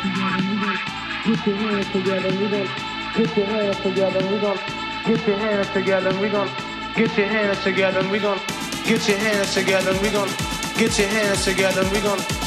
Get your hands together, and we gon' get your hands together, and we gon'